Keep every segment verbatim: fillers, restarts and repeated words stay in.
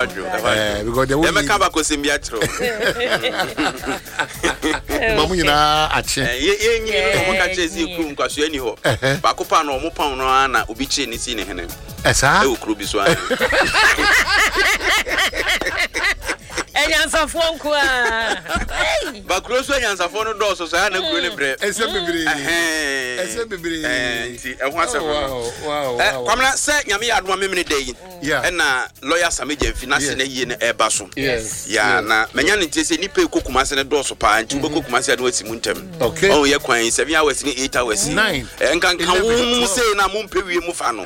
Eh because they will come back with Simbiatro. Mamuna ache. Ye ye ye mo ka chezi ku nkwaso ani ho. Ba ko pa no mo pa no ana obi che ni si ne hene. Esa? E okru bi so an. Enyansafo nko a. Ba kro so enyansafo no do so so na kro ne bre. Ese bibiri. Eh. Ese bibiri. Eh, nti e ho asem. Wow, wow. Eh, kwamna se nyame ya adoma memene dey. Yeah. E na lawyer Sameje finance na yie na e ba so. Yes. Ya na menya ne tie se nipa ekokumase ne do so pa nti be kokumase ade wasi muntem. Okay. Oh ye kwan seven hours ni eight hours. Nine. Eh nkan kan wo se na mo mpewie mu fa no.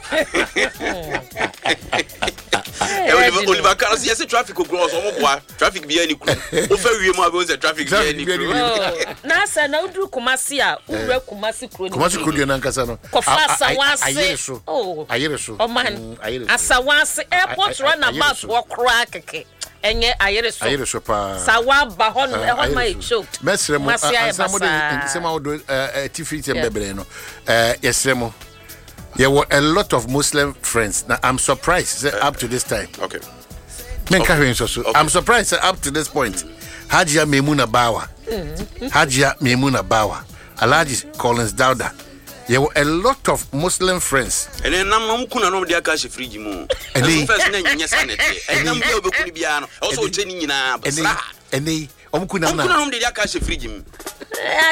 Oliver Carlos yes traffic go grow so mo boa traffic bi ani kru o fa wie mu abi o se traffic bi ani kru na sa na udu Kumasi a uwe Kumasi kru ni Kumasi kru na nkasa no kofa sawase ayereso oh ayereso o man asawase airport run about wo kra keke enye ayereso ayereso pa sawa ba hon e hon my show mesremo asamo de sema wodo tifiti embebre no eh yesremo there were a lot of Muslim friends. Now I'm surprised uh, up to this time. Okay. Okay. So, okay. I'm surprised uh, up to this point. Mm-hmm. Hajia Memuna Bawa. Mm-hmm. Hajia Memuna Bawa. Alhaji Collins Dauda. There were a lot of Muslim friends. And then I'm kuna no dia cash free mu. And the first name nyanya sanete. And I'm go be kuni bia no. Also training na. And they and they omkuna na. Omkuna no dia cash free mu.